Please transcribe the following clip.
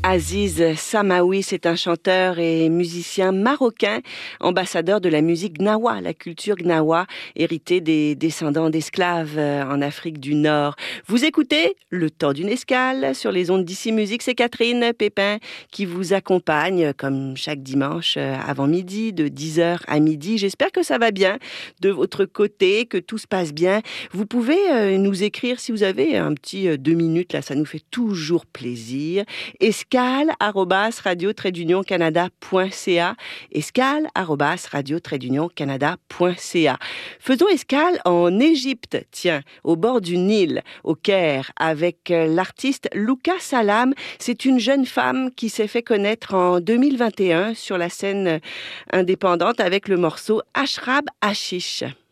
Aziz Samaoui, c'est un chanteur et musicien marocain, ambassadeur de la musique gnawa, la culture gnawa, héritée des descendants d'esclaves en Afrique du Nord. Vous écoutez Le Temps d'une escale sur les ondes d'Ici Musique. C'est Catherine Pépin qui vous accompagne comme chaque dimanche avant midi, de 10h à midi. J'espère que ça va bien de votre côté, que tout se passe bien. Vous pouvez nous écrire si vous avez un petit 2 minutes, là, ça nous fait toujours plaisir. escale@radio-canada.ca escale@radio-canada.ca. Faisons escale en Égypte, tiens, au bord du Nil, au Caire, avec l'artiste Louka Salam. C'est une jeune femme qui s'est fait connaître en 2021 sur la scène indépendante avec le morceau Ashrab Hashish.